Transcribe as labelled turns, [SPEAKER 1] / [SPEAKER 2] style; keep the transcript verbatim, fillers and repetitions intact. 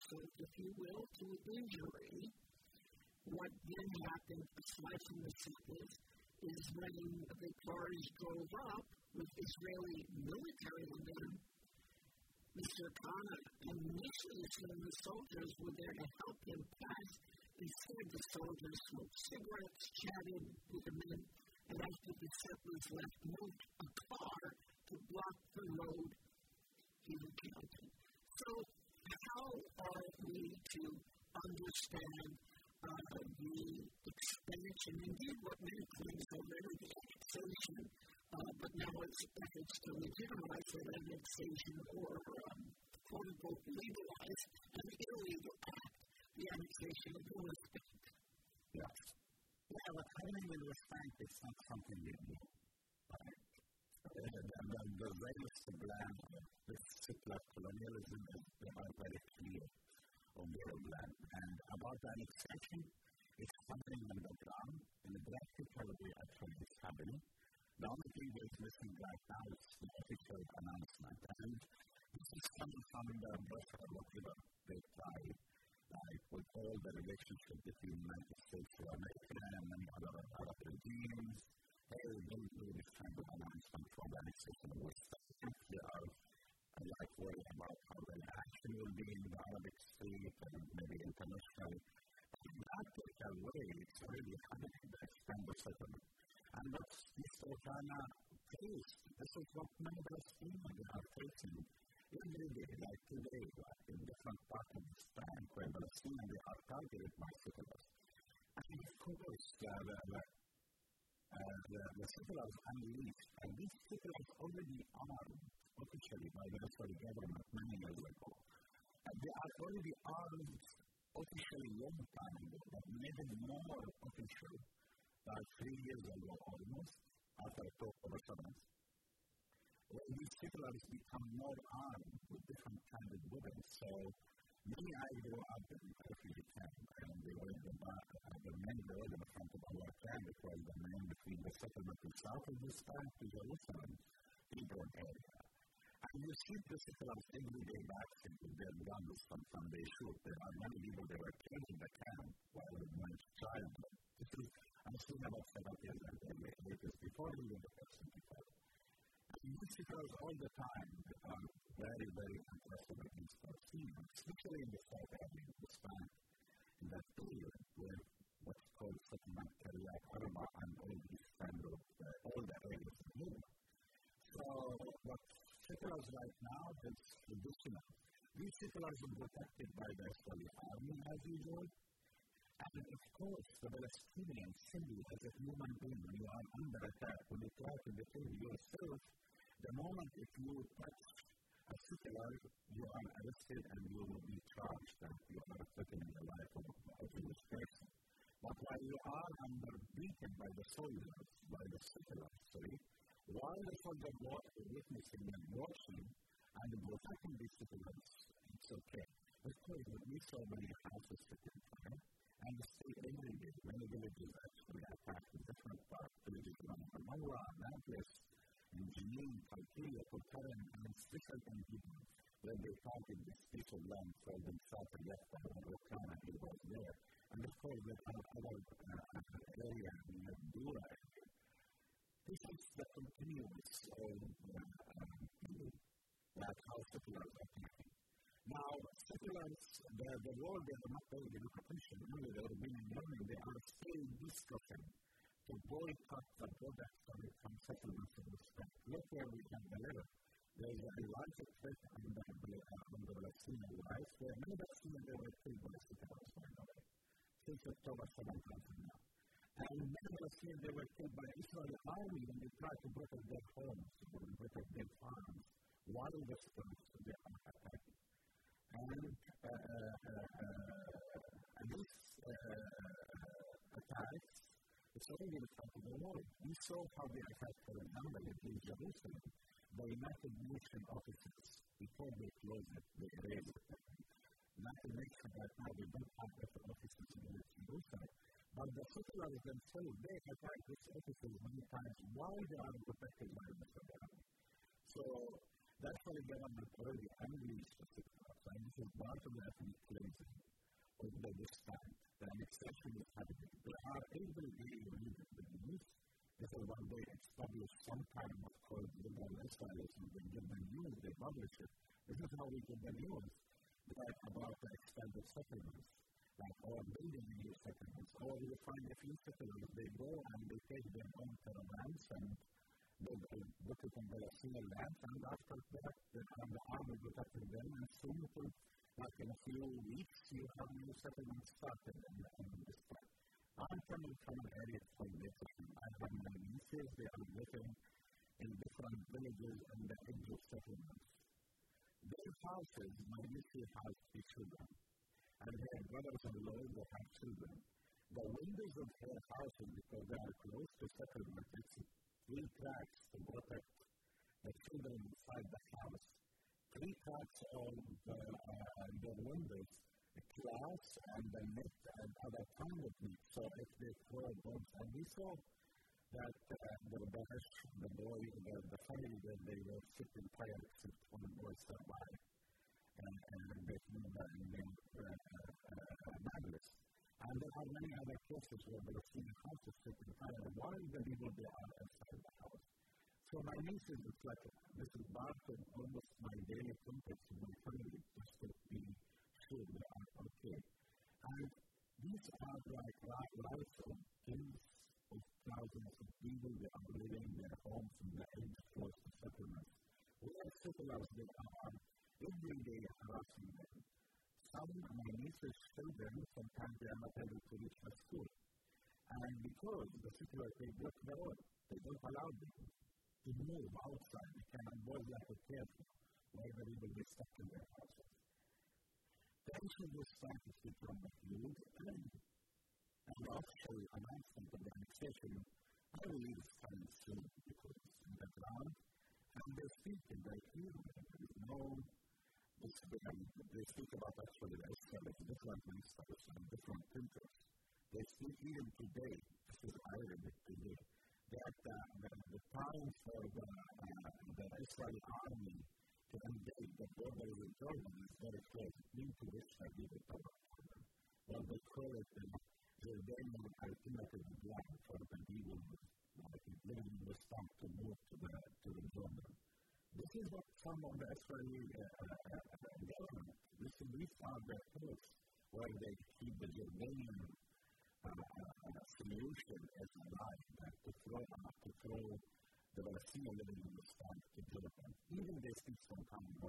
[SPEAKER 1] insult, if you will, to injury. What then happened, aside from the sequence, is when the cars drove up with Israeli military on them, Mister Kana initially assumed the soldiers were there to help him pass. Instead, the soldiers smoked cigarettes, chatted with the men, and after the settlers left, moved a car to block the road he recounted. So, how are we to understand uh, the expansion, indeed what many claims already, the annexation, uh, but now it's efforts to legitimize that annexation or, um, quote-unquote, legalize an illegal act, the annexation of the West Bank?
[SPEAKER 2] Yes. Yeah, but having in West Bank is not something you do, right? The, the, the rails to blame this secular colonialism is very clear on their land. And about the annexation, it's happening on the ground. In the practical way, actually, it's happening. The only thing that is missing right now is the official announcement. And this is coming from the buffer, whatever they try, like with all the relationship between the United States of America and many other Arab regimes. Hey, don't do this kind of announcement for the annexation of West Bank. They are like worried about how the action will be in the Arabic state and maybe international. In that particular way, it's already happening, the extended settlement. And what's Mister Kana faced, this is what many Palestinians are facing every day, like today, like in different parts of this bank where Palestinians are targeted by settlers. And of course, the, the, the, uh, the, the settlers unleashed, and these settlers already armed officially by the Israeli government many years ago. And they are already armed officially long time ago, but maybe more official than three years ago almost, after October seventh. When these settlers become more armed with different kinds of weapons. So many I grew up in a refugee camp, and they were in the back, uh, the main road in the front of our camp, it was the main between the settlement in south of this town to Jerusalem, Hebron area. And you see the settlers every day back with their guns from Sunday shoot. There are many people that were killed in the camp while they were a child. This is, I'm speaking about seventy years and eighties before we were the person before. And these settlers all the time are very, very interested in these Palestinians, especially in the south area of the span, in that period where what's called settlement area, Arba, and all these kind of, uh, all the areas of the So, what settlers right now is traditional. These settlers are protected by the Israeli army, as usual. And of course, the Palestinians simply as a human being, when you are under attack, when you try to defend yourself, the moment if you touch a settler, you are arrested and you will be charged that you are threatening the life of a Jewish person. But while you are under beaten by the soldiers, by the settlers, sorry, while the soldiers are witnessing and watching and protecting these settlers, it's okay. Of course, we saw many houses taken fire, and still every day, many villages actually attacked in different parts, villages around Ramallah, Nablus, in Jenin, Qalqiyya, Tulkarem, and special in people, where they target this piece of land for themselves and left by Rokana, he was there. And of course, there are other uh, areas in the Dura area. This is the continuous of uh, that how settlers are taking. Now, settlers, the, the world they are not paying enough attention, only they are being learning, they are still discussing to boycott the products coming from settlements in this country. Look where we can deliver. There is a large threat on the, uh, on the Palestinian rights. There are many Palestinians that were killed by settlers, by the way, since October seventh until now. And many Palestinians they were killed by Israeli army when they tried to protect their homes, to protect their farms, while the settlers they are attacking. And uh, uh, uh, these uh, attacks, it's already in front of the world. We saw how they attacked, for example, in Jerusalem, the United Nations offices, before they closed it, they erased it. United Nations right now, they don't have better offices in Jerusalem. But the settlers themselves, they attack these offices many times while they are protected by the Israeli. So that's why the government already unleashed the settlers. And this is part of the ethnic cleansing inhabited. They are able to live in the news. If one day establish some kind of called liberal Israelism, they give them news, they publish it. This is how we get the news. Like about the extended settlements, like or building new settlements, or you find a few settlers, they go and they take their own caravans and they look at the Palestinian land, and after that, they have the army protecting them, and soon, like in a few weeks, you have new settlements started in, in this part. I'm coming from an area called Bethlehem. I have my nieces, they are living in different villages and the edge of settlements. Their houses, my nieces have three children, and their brothers-in-law, they have children. The windows of their houses, because they are close to settlement, it's three cracks to protect the children inside the house. Three cracks on the, uh, the windows, the glass and the net and other kind of meat. So if they throw bombs, and we saw that uh, the Daesh, the boy, the, the family, that they were sitting fire except one boy survived. And, and they came back and they were madness. And there are many other cases where the Palestinian houses sitting fire while the people they are inside the house. So my nieces, it's like this is part of almost my daily context of my family, just to be sure they are okay. And these are like lives of kings of thousands of people. They are living in their homes in the edge close to settlements. We have settlers that are every day harassing them. Some of my nieces' children, sometimes they are not able to reach the school. And because the settlers, they block the road, they don't allow them to move outside. They can avoid lack of care where they will be stuck in their houses. The issue of this started to become a huge and an official announcement of the annexation. I believe it's coming soon because it's in the ground and they're speaking very clearly. There is no they speak about actually the Israel of different ministers and different thinkers. They speak even today, this is Arabic today, that uh, the, the time for the, uh, the Israeli army to invade the border with Jordan is very close. It means to Israel be the power of Jordan. Well, they call it the Jordanian alternative land for the people like living in the south to move to the, to the Jordan. This is what some of the Israeli uh, uh, uh, government, this is, these are the thoughts where they keep the Jordanian uh, uh, solution as alive, uh, to throw uh, to throw the Palestinian living in the south to Jordan. Even they speak some kind of